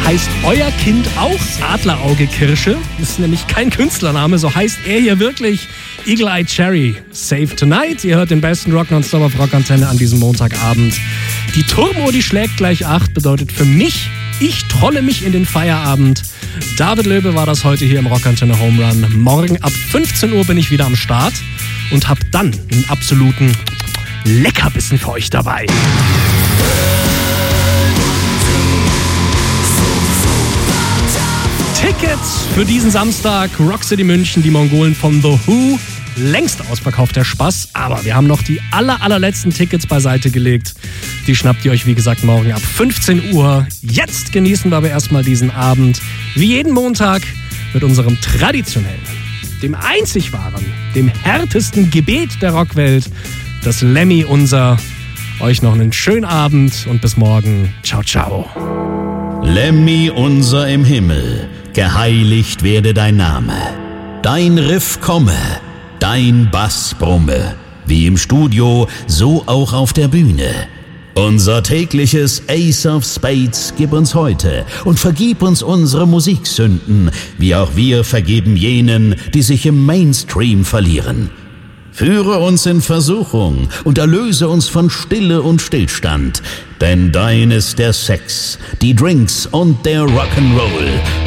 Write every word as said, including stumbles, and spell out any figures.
Heißt euer Kind auch Adlerauge Kirsche? Das ist nämlich kein Künstlername, so heißt er hier wirklich. Eagle Eye Cherry, Save Tonight. Ihr hört den besten Rock nonstop auf Rockantenne an diesem Montagabend. Die Turmuhr, die schlägt gleich acht, bedeutet für mich, ich trolle mich in den Feierabend. David Löbe war das heute hier im Rockantenne Home Run. Morgen ab fünfzehn Uhr bin ich wieder am Start und hab dann einen absoluten Leckerbissen für euch dabei. Tickets für diesen Samstag, Rock City München, die Mongolen von The Who. Längst ausverkauft der Spaß, aber wir haben noch die aller, allerletzten Tickets beiseite gelegt. Die schnappt ihr euch, wie gesagt, morgen ab fünfzehn Uhr. Jetzt genießen wir aber erstmal diesen Abend, wie jeden Montag, mit unserem traditionellen, dem einzig wahren, dem härtesten Gebet der Rockwelt, das Lemmy unser. Euch noch einen schönen Abend und bis morgen. Ciao, ciao. Lemmy unser im Himmel, geheiligt werde dein Name. Dein Riff komme, dein Bass brumme, wie im Studio, so auch auf der Bühne. Unser tägliches Ace of Spades gib uns heute und vergib uns unsere Musiksünden, wie auch wir vergeben jenen, die sich im Mainstream verlieren. Führe uns in Versuchung und erlöse uns von Stille und Stillstand, denn dein ist der Sex, die Drinks und der Rock'n'Roll.